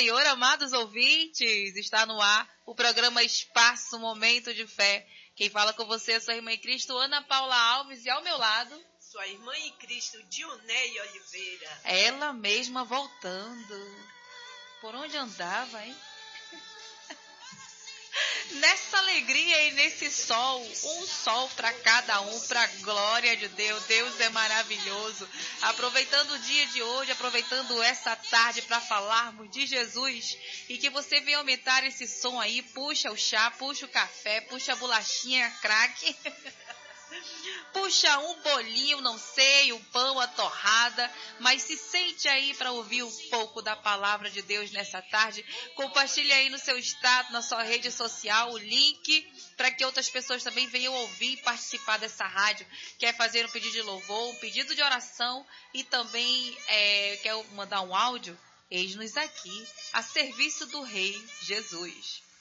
Senhor, amados ouvintes, está no ar o programa Espaço Momento de Fé. Quem fala com você é sua irmã em Cristo, Ana Paula Alves, e ao meu lado, sua irmã em Cristo, Dioneia Oliveira. Ela mesma voltando. Por onde andava, hein? Nessa alegria e nesse sol, um sol para cada um, para a glória de Deus. Deus é maravilhoso. Aproveitando o dia de hoje, aproveitando essa tarde para falarmos de Jesus, e que você venha aumentar esse som aí, puxa o chá, puxa o café, puxa a bolachinha craque, puxa um bolinho, não sei, o pão, a torrada, mas se sente aí para ouvir um pouco da palavra de Deus nessa tarde. Compartilhe aí no seu status, na sua rede social, o link para que outras pessoas também venham ouvir e participar dessa rádio. Quer fazer um pedido de louvor, um pedido de oração e também quer mandar um áudio? Eis-nos aqui, a serviço do Rei Jesus.